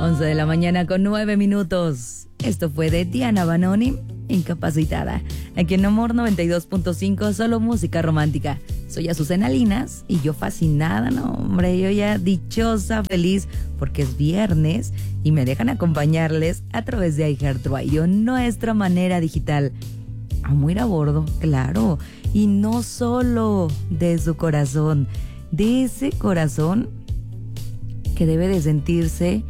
11 de la mañana con 9 minutos. Esto fue de Diana Banoni, Incapacitada. Aquí en Amor 92.5, solo música romántica. Soy Azucena Linas y yo fascinada, no hombre, yo ya dichosa, feliz, porque es viernes y me dejan acompañarles a través de iHeartRadio, nuestra manera digital. Amor a bordo, claro, y no solo de su corazón, de ese corazón que debe de sentirse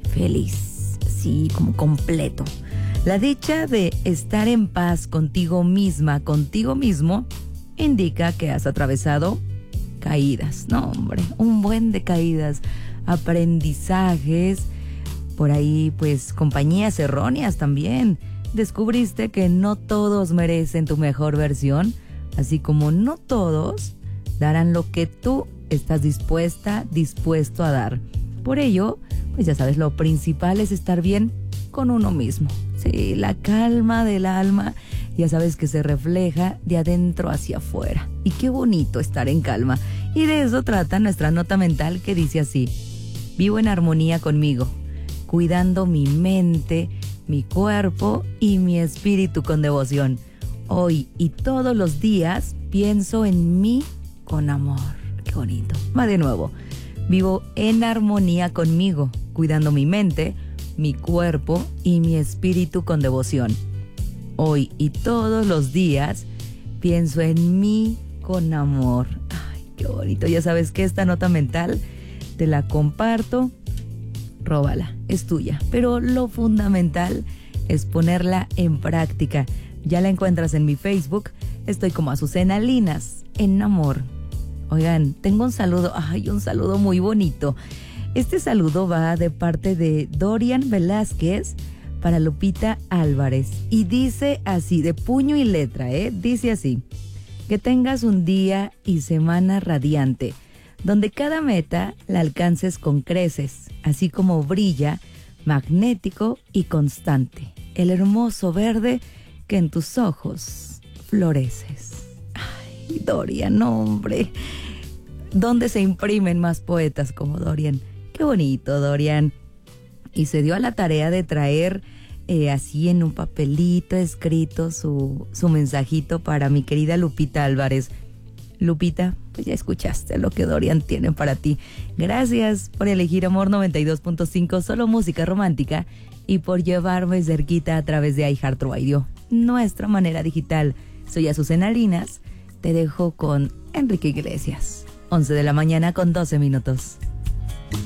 feliz, sí, como completo. La dicha de estar en paz contigo misma, contigo mismo, indica que has atravesado caídas, no hombre, un buen de caídas, aprendizajes, por ahí pues compañías erróneas también. Descubriste que no todos merecen tu mejor versión, así como no todos darán lo que tú estás dispuesto a dar. Por ello, pues ya sabes, lo principal es estar bien con uno mismo. Sí, la calma del alma, ya sabes que se refleja de adentro hacia afuera. Y qué bonito estar en calma. Y de eso trata nuestra nota mental, que dice así: vivo en armonía conmigo, cuidando mi mente, mi cuerpo y mi espíritu con devoción. Hoy y todos los días pienso en mí con amor. Qué bonito. Va de nuevo. Vivo en armonía conmigo, cuidando mi mente, mi cuerpo y mi espíritu con devoción. Hoy y todos los días pienso en mí con amor. Ay, qué bonito. Ya sabes que esta nota mental te la comparto. Róbala, es tuya. Pero lo fundamental es ponerla en práctica. Ya la encuentras en mi Facebook. Estoy como Azucena Linas, en Amor. Oigan, tengo un saludo muy bonito. Este saludo va de parte de Dorian Velázquez para Lupita Álvarez. Y dice así, de puño y letra, dice así: que tengas un día y semana radiante, donde cada meta la alcances con creces, así como brilla, magnético y constante, el hermoso verde que en tus ojos floreces. Ay, Dorian, hombre, ¿dónde se imprimen más poetas como Dorian? Qué bonito, Dorian. Y se dio a la tarea de traer así en un papelito escrito su mensajito para mi querida Lupita Álvarez. Lupita, pues ya escuchaste lo que Dorian tiene para ti. Gracias por elegir Amor 92.5, solo música romántica, y por llevarme cerquita a través de iHeartRadio, nuestra manera digital. Soy Azucena Linas, te dejo con Enrique Iglesias. 11 de la mañana con 12 minutos.